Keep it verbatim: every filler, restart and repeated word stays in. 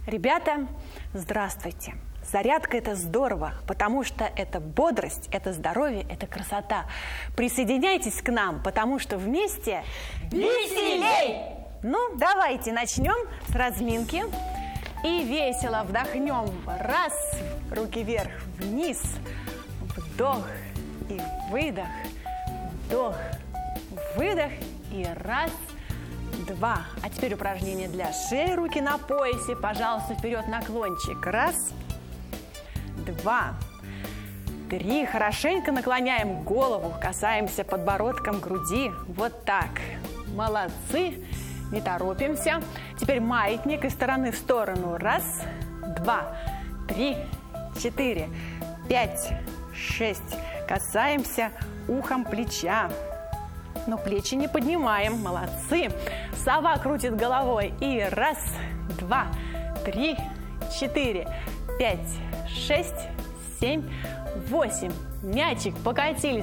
Ребята, здравствуйте! Зарядка – это здорово, потому что это бодрость, это здоровье, это красота. Присоединяйтесь к нам, потому что вместе веселей! Ну, давайте начнем с разминки. И весело вдохнем. Раз, руки вверх, вниз. Вдох и выдох. Вдох, выдох и раз, два. А теперь упражнение для шеи. Руки на поясе. Пожалуйста, вперед наклончик. Раз, два, три. Хорошенько наклоняем голову. Касаемся подбородком груди. Вот так. Молодцы. Не торопимся. Теперь маятник из стороны в сторону. Раз, два, три, четыре, пять, шесть. Касаемся ухом плеча. Но плечи не поднимаем. Молодцы. Сова крутит головой. И раз, два, три, четыре, пять, шесть, семь, восемь. Мячик покатились